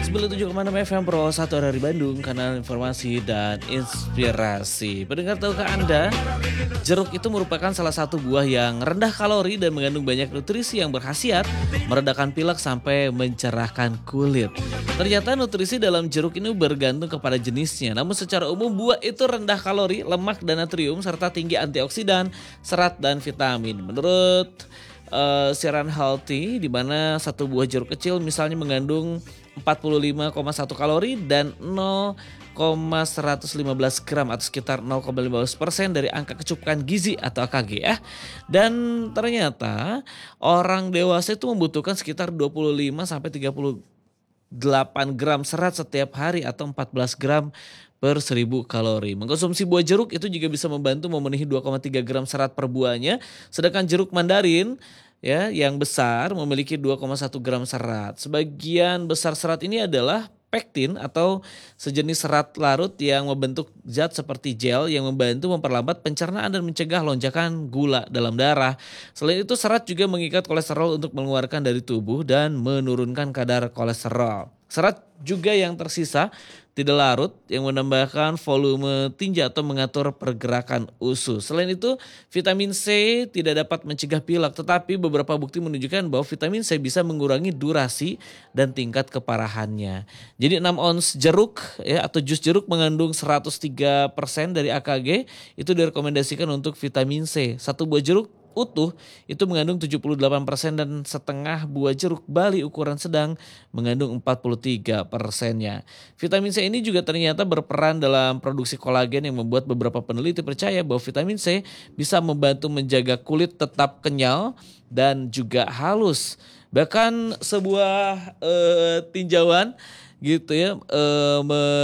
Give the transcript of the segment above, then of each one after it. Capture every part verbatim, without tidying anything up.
sembilan puluh tujuh koma enam F M Pro satu dari Bandung, kanal informasi dan inspirasi. Pendengar, tahukah Anda, jeruk itu merupakan salah satu buah yang rendah kalori dan mengandung banyak nutrisi yang berkhasiat meredakan pilek sampai mencerahkan kulit. Ternyata nutrisi dalam jeruk ini bergantung kepada jenisnya. Namun secara umum buah itu rendah kalori, lemak dan natrium serta tinggi antioksidan, serat dan vitamin. Menurut uh, siaran Healthy, di mana satu buah jeruk kecil misalnya mengandung empat puluh lima koma satu kalori dan nol koma seratus lima belas gram atau sekitar nol koma lima belas persen dari angka kecukupan gizi atau A K G ya. Dan ternyata orang dewasa itu membutuhkan sekitar dua puluh lima sampai tiga puluh delapan gram serat setiap hari atau empat belas gram per seribu kalori. Mengkonsumsi buah jeruk itu juga bisa membantu memenuhi dua koma tiga gram serat per buahnya, sedangkan jeruk mandarin ya yang besar memiliki dua koma satu gram serat. Sebagian besar serat ini adalah pektin atau sejenis serat larut yang membentuk zat seperti gel yang membantu memperlambat pencernaan dan mencegah lonjakan gula dalam darah. Selain itu, serat juga mengikat kolesterol untuk mengeluarkan dari tubuh dan menurunkan kadar kolesterol. Serat juga yang tersisa tidak larut yang menambahkan volume tinja atau mengatur pergerakan usus. Selain itu, vitamin C tidak dapat mencegah pilek, tetapi beberapa bukti menunjukkan bahwa vitamin C bisa mengurangi durasi dan tingkat keparahannya. Jadi enam ons jeruk ya atau jus jeruk mengandung seratus tiga persen dari A K G, itu direkomendasikan untuk vitamin C. Satu buah jeruk utuh itu mengandung tujuh puluh delapan persen dan setengah buah jeruk bali ukuran sedang mengandung empat puluh tiga persennya. Vitamin C ini juga ternyata berperan dalam produksi kolagen yang membuat beberapa peneliti percaya bahwa vitamin C bisa membantu menjaga kulit tetap kenyal dan juga halus. Bahkan sebuah eh, tinjauan gitu ya eh,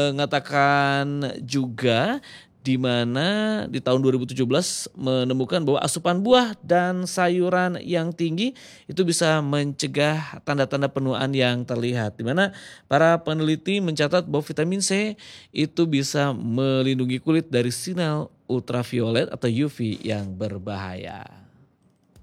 mengatakan juga di mana di tahun dua ribu tujuh belas menemukan bahwa asupan buah dan sayuran yang tinggi itu bisa mencegah tanda-tanda penuaan yang terlihat. Di mana para peneliti mencatat bahwa vitamin C itu bisa melindungi kulit dari sinar ultraviolet atau U V yang berbahaya.